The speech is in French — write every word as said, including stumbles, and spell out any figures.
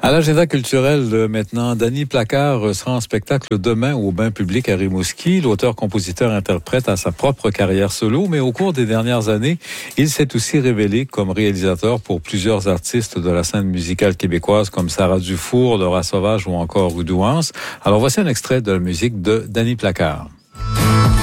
À l'agenda culturel de maintenant, Danny Placard sera en spectacle demain au Bain public à Rimouski. L'auteur-compositeur-interprète a sa propre carrière solo, mais au cours des dernières années, il s'est aussi révélé comme réalisateur pour plusieurs artistes de la scène musicale québécoise comme Sarah Dufour, Laura Sauvage ou encore Oudouance. Alors voici un extrait de la musique de Danny Placard.